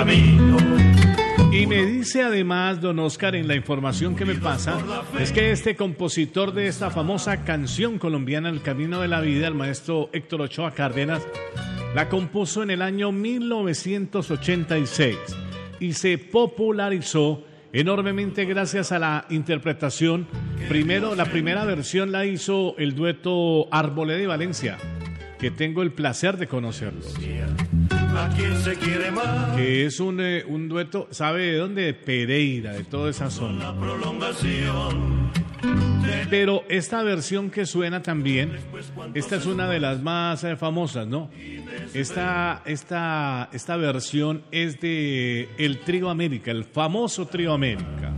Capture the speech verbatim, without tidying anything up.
Y me dice además, don Oscar, en la información que me pasa, es que este compositor de esta famosa canción colombiana, El Camino de la Vida, el maestro Héctor Ochoa Cárdenas, la compuso en el año mil novecientos ochenta y seis y se popularizó enormemente gracias a la interpretación. Primero, la primera versión la hizo el dueto Arboleda y Valencia, que tengo el placer de conocerlos. ¿A quién se quiere más? Que es un, eh, un dueto, ¿sabe de dónde? De Pereira, de toda esa zona. La prolongación. Pero esta versión que suena también, esta es una de las más eh, famosas, ¿no? Esta, esta, esta versión es de el Trío América, el famoso Trío América.